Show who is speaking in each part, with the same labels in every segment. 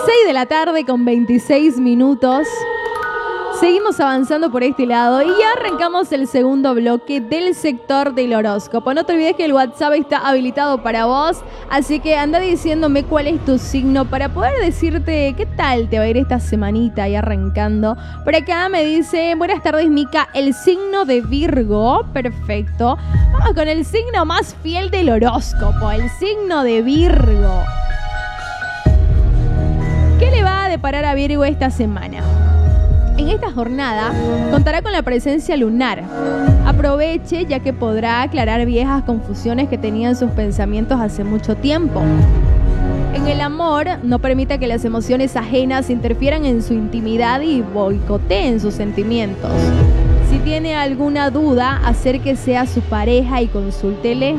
Speaker 1: 6 de la tarde con 26 minutos. Seguimos avanzando por este lado y ya arrancamos el segundo bloque del sector del horóscopo. No te olvides que el WhatsApp está habilitado para vos, así que anda diciéndome cuál es tu signo para poder decirte qué tal te va a ir esta semanita y arrancando. Por acá me dice, buenas tardes Mica, el signo de Virgo, perfecto. Vamos con el signo más fiel del horóscopo, el signo de Virgo. ¿Qué le va a deparar a Virgo esta semana? En esta jornada contará con la presencia lunar. Aproveche ya que podrá aclarar viejas confusiones que tenía en sus pensamientos hace mucho tiempo. En el amor, no permita que las emociones ajenas interfieran en su intimidad y boicoteen sus sentimientos. Si tiene alguna duda, acérquese a su pareja y consúltele.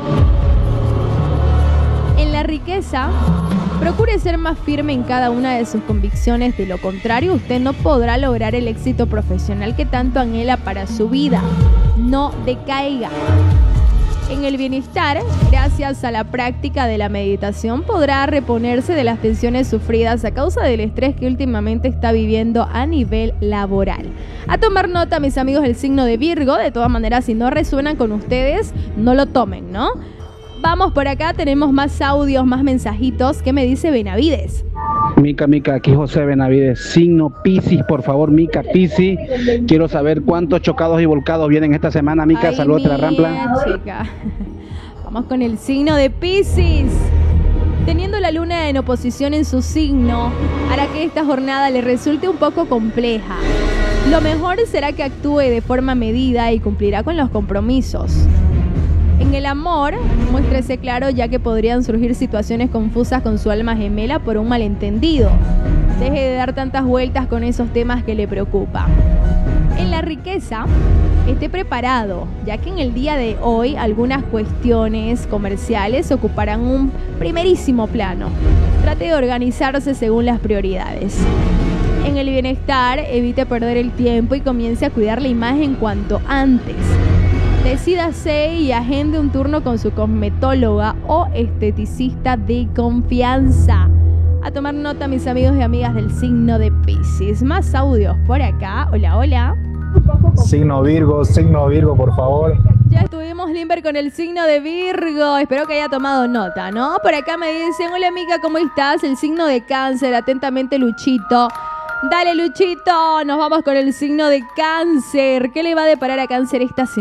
Speaker 1: En la riqueza, procure ser más firme en cada una de sus convicciones, de lo contrario usted no podrá lograr el éxito profesional que tanto anhela para su vida. No decaiga. En el bienestar, gracias a la práctica de la meditación, podrá reponerse de las tensiones sufridas a causa del estrés que últimamente está viviendo a nivel laboral. A tomar nota, mis amigos del signo de Virgo, de todas maneras, si no resuenan con ustedes, no lo tomen, ¿no? Vamos por acá, tenemos más audios, más mensajitos. ¿Qué me dice Benavides?
Speaker 2: Mica, aquí José Benavides, signo Piscis, por favor, Mica, Piscis. Quiero saber cuántos chocados y volcados vienen esta semana, Mica. Saludos de la Rampla.
Speaker 1: Chica. Vamos con el signo de Piscis. Teniendo la luna en oposición en su signo, hará que esta jornada le resulte un poco compleja. Lo mejor será que actúe de forma medida y cumplirá con los compromisos. En el amor, muéstrese claro ya que podrían surgir situaciones confusas con su alma gemela por un malentendido. Deje de dar tantas vueltas con esos temas que le preocupan. En la riqueza, esté preparado, ya que en el día de hoy algunas cuestiones comerciales ocuparán un primerísimo plano. Trate de organizarse según las prioridades. En el bienestar, evite perder el tiempo y comience a cuidar la imagen cuanto antes. Decídase y agende un turno con su cosmetóloga o esteticista de confianza. A tomar nota, mis amigos y amigas del signo de Piscis. Más audios por acá. Hola, hola.
Speaker 3: Signo Virgo, por favor.
Speaker 1: Ya estuvimos, Limber, con el signo de Virgo. Espero que haya tomado nota, ¿no? Por acá me dicen, hola amiga, ¿cómo estás? El signo de Cáncer, atentamente Luchito. Dale, Luchito, nos vamos con el signo de Cáncer. ¿Qué le va a deparar a Cáncer esta semana?